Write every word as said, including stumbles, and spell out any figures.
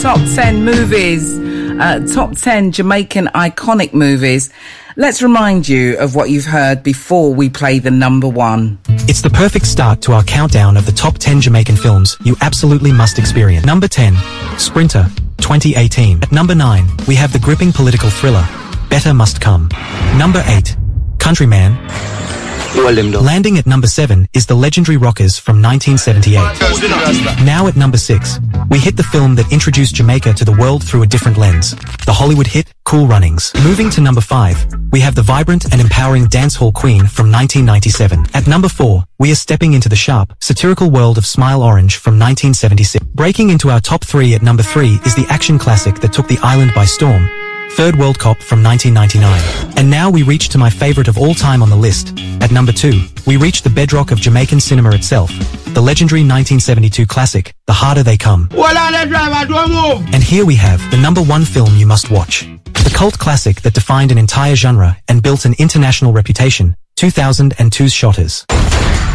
top ten movies, uh, top ten Jamaican iconic movies. Let's remind you of what you've heard before we play the number one. It's the perfect start to our countdown of the top ten Jamaican films you absolutely must experience. Number ten, Sprinter, twenty eighteen. At number nine, we have the gripping political thriller, Better Must Come. Number eight, Countryman. Landing at number seven is the legendary Rockers from nineteen seventy-eight. Now at number six, we hit the film that introduced Jamaica to the world through a different lens, the Hollywood hit Cool Runnings. Moving to number five, we have the vibrant and empowering dancehall queen from nineteen ninety-seven. At number four, we are stepping into the sharp, satirical world of Smile Orange from nineteen seventy-six. Breaking into our top three at number three is the action classic that took the island by storm, Third World Cop from nineteen ninety-nine. And now we reach to my favorite of all time on the list. At number two, we reach the bedrock of Jamaican cinema itself, the legendary nineteen seventy-two classic, The Harder They Come. And here we have the number one film you must watch. The cult classic that defined an entire genre and built an international reputation, two thousand two's Shotters.